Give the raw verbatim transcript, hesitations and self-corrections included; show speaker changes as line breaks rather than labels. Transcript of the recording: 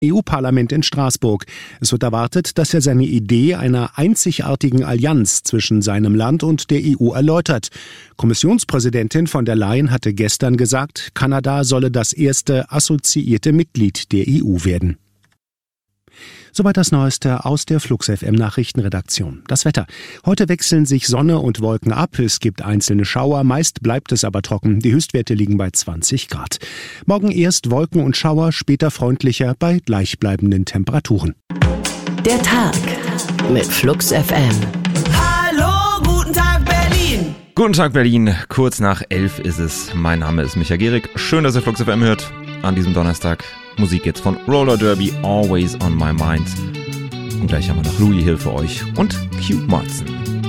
E U-Parlament in Straßburg. Es wird erwartet, dass er seine Idee einer einzigartigen Allianz zwischen seinem Land und der E U erläutert. Kommissionspräsidentin von der Leyen hatte gestern gesagt, Kanada solle das erste assoziierte Mitglied der E U werden. Soweit das Neueste aus der Flux F M Nachrichtenredaktion. Das Wetter. Heute wechseln sich Sonne und Wolken ab. Es gibt einzelne Schauer, meist bleibt es aber trocken. Die Höchstwerte liegen bei zwanzig Grad. Morgen erst Wolken und Schauer, später freundlicher bei gleichbleibenden Temperaturen.
Der Tag mit Flux F M.
Hallo, guten Tag Berlin.
Guten Tag Berlin, kurz nach elf ist es. Mein Name ist Micha Gehrig. Schön, dass ihr Flux F M hört an diesem Donnerstag. Musik jetzt von Roller Derby, Always on My Mind. Und gleich haben wir noch Louis Hill für euch und Cute Martin.